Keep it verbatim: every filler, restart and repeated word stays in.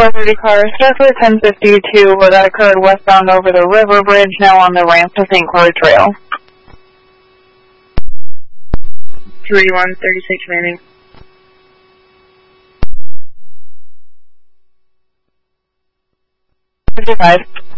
four thirty car, Stratford ten fifty-two, where that occurred westbound over the river bridge, now on the ramp to Saint Croix Trail. three one, thirty-six remaining. fifty-five.